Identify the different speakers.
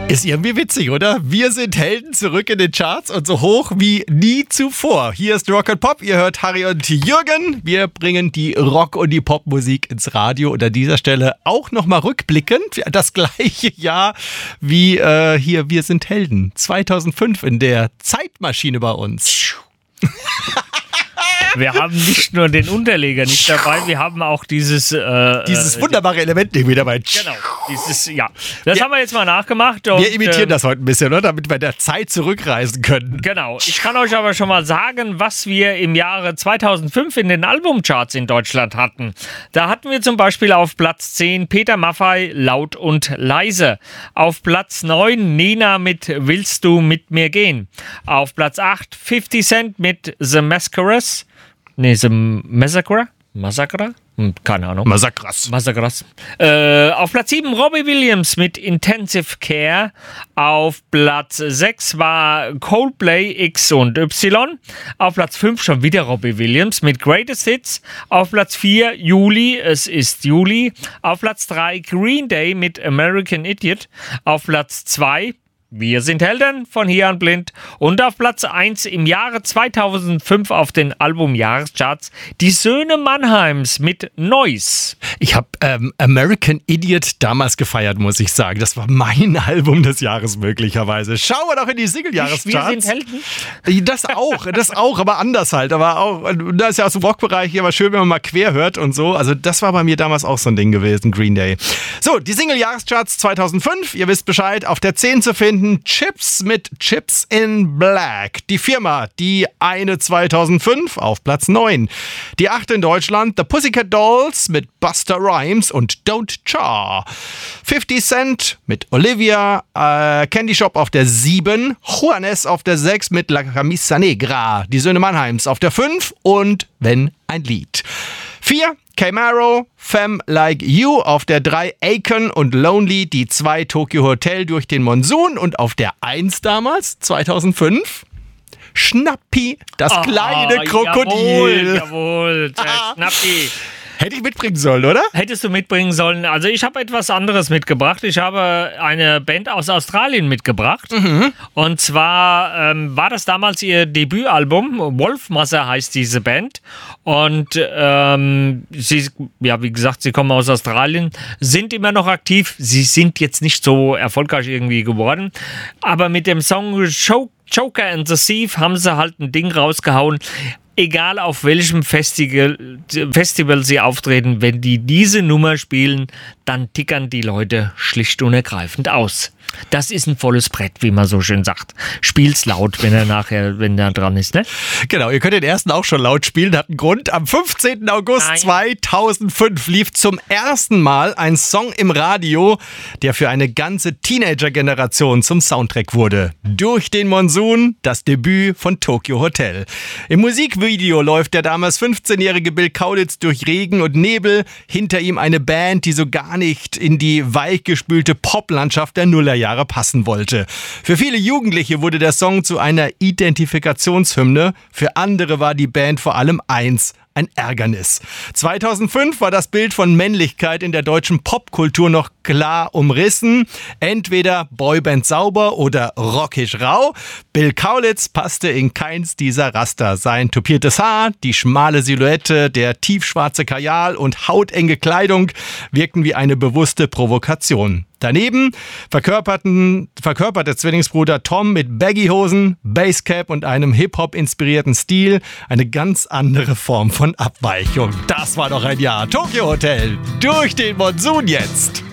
Speaker 1: Ist irgendwie witzig, oder? Wir sind Helden, zurück in den Charts und so hoch wie nie zuvor. Hier ist Rock and Pop, ihr hört Harry und Jürgen. Wir bringen die Rock- und die Popmusik ins Radio und an dieser Stelle auch nochmal rückblickend das gleiche Jahr wie hier Wir sind Helden. 2005 in der Zeitmaschine bei uns.
Speaker 2: Wir haben nicht nur den Unterleger nicht dabei, wir haben auch dieses
Speaker 1: wunderbare Element nicht wieder bei.
Speaker 2: Genau, das haben wir jetzt mal nachgemacht. Und,
Speaker 1: wir imitieren das heute ein bisschen, oder? Damit wir in der Zeit zurückreisen können.
Speaker 2: Genau, ich kann euch aber schon mal sagen, was wir im Jahre 2005 in den Albumcharts in Deutschland hatten. Da hatten wir zum Beispiel auf Platz 10 Peter Maffay, Laut und Leise. Auf Platz 9 Nena mit Willst du mit mir gehen. Auf Platz 8 50 Cent mit The Masquerades. The Massacre? Massacre? Keine Ahnung.
Speaker 1: Massacras.
Speaker 2: Auf Platz 7 Robbie Williams mit Intensive Care. Auf Platz 6 war Coldplay X und Y. Auf Platz 5 schon wieder Robbie Williams mit Greatest Hits. Auf Platz 4 Juli, es ist Juli. Auf Platz 3 Green Day mit American Idiot. Auf Platz 2 Wir sind Helden von Hier an Blind. Und auf Platz 1 im Jahre 2005 auf den Albumjahrescharts die Söhne Mannheims mit Noise.
Speaker 1: Ich habe American Idiot damals gefeiert, muss ich sagen. Das war mein Album des Jahres möglicherweise. Schauen wir doch in die Single-Jahrescharts.
Speaker 2: Wir sind Helden?
Speaker 1: Das auch, aber anders halt. Aber auch, das ist ja aus dem Rockbereich hier, aber schön, wenn man mal quer hört und so. Also das war bei mir damals auch so ein Ding gewesen, Green Day. So, die Single-Jahrescharts 2005, ihr wisst Bescheid, auf der 10 zu finden. Chips mit Chips in Black. Die Firma, die eine 2005 auf Platz 9. Die 8 in Deutschland, The Pussycat Dolls mit Busta Rhymes und Don't Char. 50 Cent mit Olivia, Candy Shop auf der 7, Juanes auf der 6 mit La Camisa Negra. Die Söhne Mannheims auf der 5 und Wenn ein Lied. 4, Camaro, Femme Like You, auf der 3 Akon und Lonely, die 2 Tokyo Hotel durch den Monsun und auf der 1 damals, 2005, Schnappi, das kleine Krokodil.
Speaker 2: Jawohl, Schnappi.
Speaker 1: Hätte ich mitbringen sollen, oder?
Speaker 2: Hättest du mitbringen sollen. Also ich habe etwas anderes mitgebracht. Ich habe eine Band aus Australien mitgebracht. Und zwar war das damals ihr Debütalbum. Wolfmother heißt diese Band. Und sie, ja, wie gesagt, sie kommen aus Australien, sind immer noch aktiv. Sie sind jetzt nicht so erfolgreich irgendwie geworden. Aber mit dem Song Joker and the Thief haben sie halt ein Ding rausgehauen. Egal auf welchem Festival sie auftreten, wenn die diese Nummer spielen, dann tickern die Leute schlicht und ergreifend aus. Das ist ein volles Brett, wie man so schön sagt. Spiel's laut, wenn er dran ist, ne?
Speaker 1: Genau, ihr könnt den ersten auch schon laut spielen, hat einen Grund. Am 15. August 2005 lief zum ersten Mal ein Song im Radio, der für eine ganze Teenager-Generation zum Soundtrack wurde. Durch den Monsun, das Debüt von Tokyo Hotel. Im Musikvideo läuft der damals 15-jährige Bill Kaulitz durch Regen und Nebel. Hinter ihm eine Band, die so gar nicht in die weichgespülte Poplandschaft der Nullerjahre passen wollte. Für viele Jugendliche wurde der Song zu einer Identifikationshymne. Für andere war die Band vor allem eins: ein Ärgernis. 2005 war das Bild von Männlichkeit in der deutschen Popkultur noch klar umrissen. Entweder Boyband sauber oder rockig rau. Bill Kaulitz passte in keins dieser Raster. Sein tupiertes Haar, die schmale Silhouette, der tiefschwarze Kajal und hautenge Kleidung wirkten wie eine bewusste Provokation. Daneben verkörperte Zwillingsbruder Tom mit Baggy-Hosen, Basscap und einem Hip-Hop-inspirierten Stil eine ganz andere Form von Abweichung. Das war doch ein Jahr. Tokyo Hotel, durch den Monsun jetzt.